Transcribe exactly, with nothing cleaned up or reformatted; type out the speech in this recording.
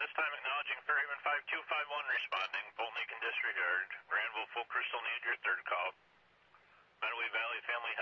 This time acknowledging Fairhaven five two five one responding. Bolton can disregard. Granville Full Crystal need your third call. Meadoway Valley Family